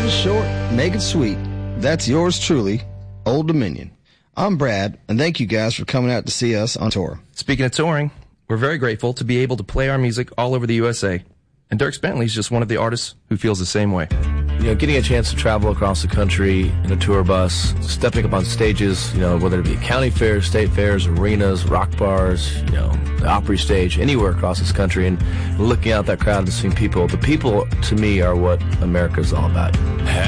it short, make it sweet. That's yours truly, Old Dominion. I'm Brad, and thank you guys for coming out to see us on tour. Speaking of touring, we're very grateful to be able to play our music all over the USA. And Dierks Bentley's just one of the artists who feels the same way. You know, getting a chance to travel across the country in a tour bus, stepping up on stages, you know, whether it be county fairs, state fairs, arenas, rock bars, you know, the Opry stage, anywhere across this country, and looking out that crowd and seeing people. The people, to me, are what America's all about.